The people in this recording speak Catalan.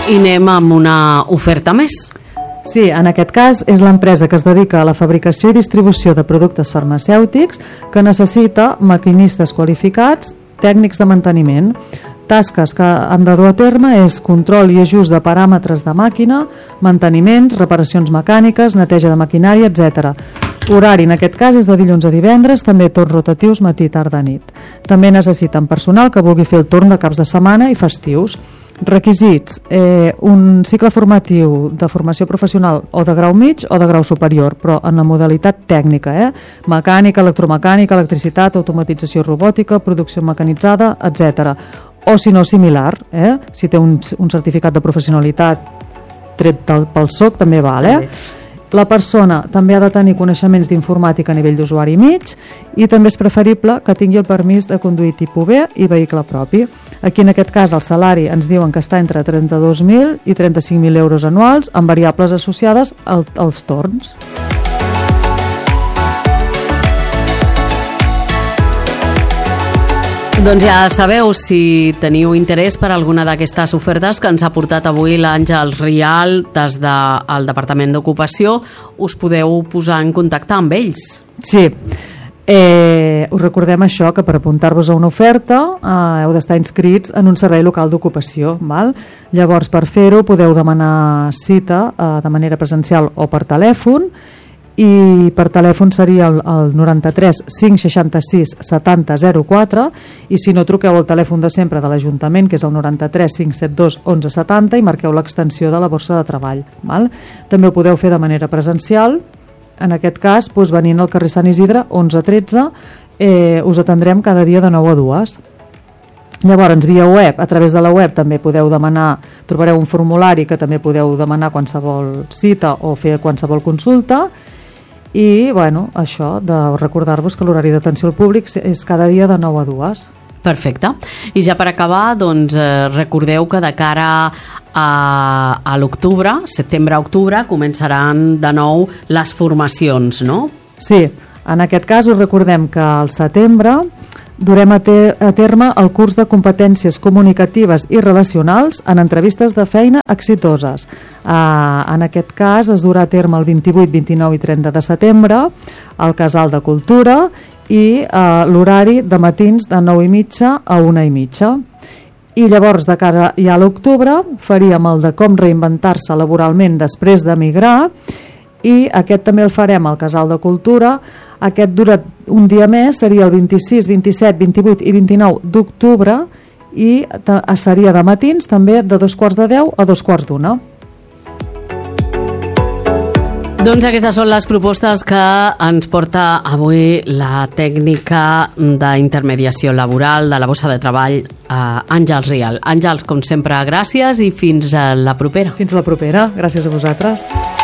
I anem amb una oferta més. Sí, en aquest cas és l'empresa que es dedica a la fabricació i distribució de productes farmacèutics que necessita maquinistes qualificats, tècnics de manteniment. Tasques que han de dur a terme és control i ajust de paràmetres de màquina, manteniments, reparacions mecàniques, neteja de maquinària, etc. Horari en aquest cas és de dilluns a divendres, també torns rotatius matí, tarda, nit. També necessiten personal que vulgui fer el torn de caps de setmana i festius. Requisits, un cicle formatiu de formació professional o de grau mig o de grau superior, però en la modalitat tècnica, mecànica, electromecànica, electricitat, automatització robòtica, producció mecanitzada, etc. O si no, similar, si té un certificat de professionalitat tret pel SOC també val. La persona també ha de tenir coneixements d'informàtica a nivell d'usuari mig i també és preferible que tingui el permís de conduir tipus B i vehicle propi. Aquí en aquest cas el salari ens diuen que està entre 32.000 i 35.000 euros anuals amb variables associades als torns. Doncs ja sabeu, si teniu interès per alguna d'aquestes ofertes que ens ha portat avui l'Àngels Rial des del Departament d'Ocupació, us podeu posar en contacte amb ells. Sí, us recordem això, que per apuntar-vos a una oferta heu d'estar inscrits en un servei local d'ocupació. Llavors, per fer-ho podeu demanar cita de manera presencial o per telèfon, i per telèfon seria el 93 566 70 04 i si no, truqueu al telèfon de sempre de l'Ajuntament, que és el 93 572 11 70 i marqueu l'extensió de la borsa de treball. També ho podeu fer de manera presencial, en aquest cas venint al carrer Sant Isidre 11 13, us atendrem cada dia de 9 a 2. Llavors, via web, a través de la web també podeu demanar, trobareu un formulari que també podeu demanar qualsevol cita o fer qualsevol consulta. I això, de recordar-vos que l'horari d'atenció al públic és cada dia de 9 a 2. Perfecte. I ja per acabar, doncs recordeu que de cara a l'octubre, setembre-octubre, començaran de nou les formacions, no? Sí, en aquest cas us recordem que al setembre durem a terme el curs de competències comunicatives i relacionals en entrevistes de feina exitoses. En aquest cas es durà a terme el 28, 29 i 30 de setembre al Casal de Cultura i l'horari de matins de 9:30 a 1:30. I llavors, de cara ja a l'octubre, faríem el de com reinventar-se laboralment després d'emigrar i aquest també el farem al Casal de Cultura. Aquest dura un dia més, seria el 26, 27, 28 i 29 d'octubre i seria de matins també de 9:45 a 9:45. Doncs aquestes són les propostes que ens porta avui la tècnica d'intermediació laboral de la Bossa de Treball, Àngels Rial. Àngels, com sempre, gràcies i fins a la propera. Fins a la propera, gràcies a vosaltres.